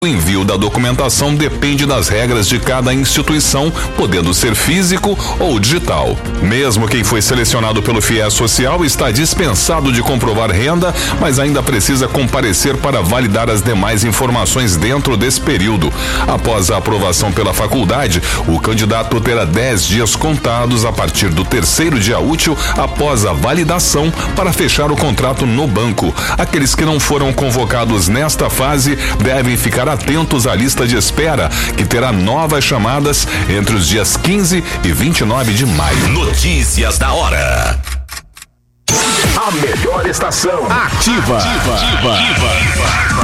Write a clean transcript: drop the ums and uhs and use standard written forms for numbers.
O envio da documentação depende das regras de cada instituição, podendo ser físico ou digital. Mesmo quem foi selecionado pelo FIES Social está dispensado de comprovar renda, mas ainda precisa comparecer para validar as demais informações dentro desse período. Após a aprovação pela faculdade, o candidato terá 10 dias contados a partir do terceiro dia útil após a validação para fechar o contrato no banco. Aqueles que não foram convocados nesta fase devem ficar atentos à lista de espera, que terá novas chamadas entre os dias 15 e 29 de maio. Notícias da hora. A melhor estação. Ativa.